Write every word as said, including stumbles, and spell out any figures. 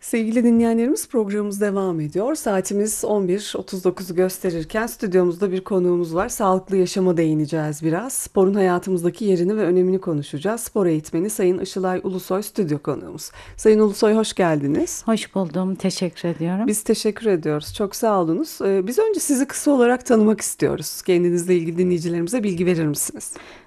Sevgili dinleyenlerimiz programımız devam ediyor. Saatimiz on bir otuz dokuzu gösterirken stüdyomuzda bir konuğumuz var. Sağlıklı yaşama değineceğiz biraz. Sporun hayatımızdaki yerini ve önemini konuşacağız. Spor eğitmeni Sayın Işılay Ulusoy stüdyo konuğumuz. Sayın Ulusoy hoş geldiniz. Hoş buldum, teşekkür ediyorum. Biz teşekkür ediyoruz. Çok sağ olunuz. Ee, Biz önce sizi kısa olarak tanımak istiyoruz. Kendinizle ilgili dinleyicilerimize bilgi verir misiniz?